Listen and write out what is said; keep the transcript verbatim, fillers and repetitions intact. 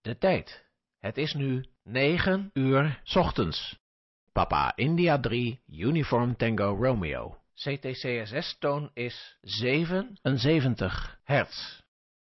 de tijd. Het is nu negen uur 's ochtends. Papa India drie, Uniform Tango Romeo. C T C S S-toon is zevenenzeventig hertz.